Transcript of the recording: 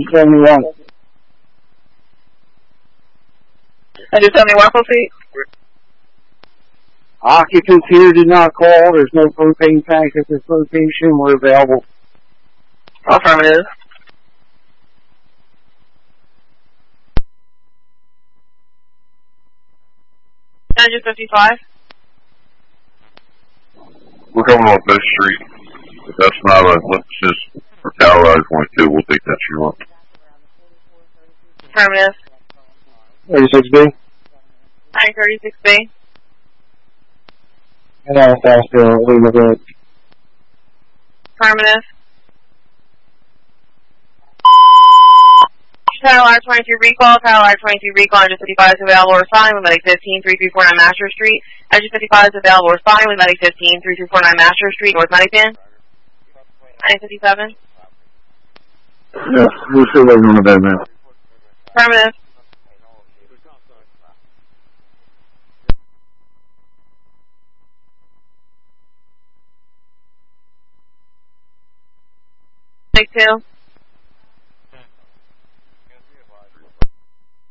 71. Engine 71, proceed. Occupants here did not call. There's no propane tank at this location. We're available. Affirmative. Engine 55. We're coming off this street. If that's not a, let's just, for Tower Ride 22, we'll take that you want. Affirmative. 36B. 936B. And I'll faster leave it good. Affirmative. Tower Line 22 recall, Tower Line 22 recall, Engine 55 is available responding with Medic 15, 3349 Master Street. Engine 55 is available responding with Medic 15, 3349 Master Street, North Medican. 957. Yeah, we're still waiting on the bed, man. Affirmative. Take 2.